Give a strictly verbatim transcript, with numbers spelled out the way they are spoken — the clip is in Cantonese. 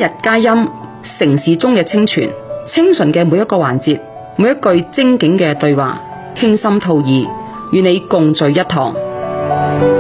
日佳音，城市中嘅清泉，清純嘅每一個環節，每一句精警嘅對話，傾心吐意，與你共聚一堂。